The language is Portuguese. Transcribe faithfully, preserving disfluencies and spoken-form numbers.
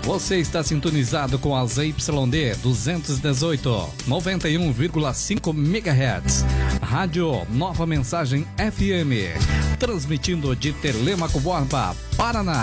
Você está sintonizado com a Z Y D duzentos e dezoito, noventa e um vírgula cinco megahertz. Rádio Nova Mensagem F M. Transmitindo de Telêmaco Borba, Paraná.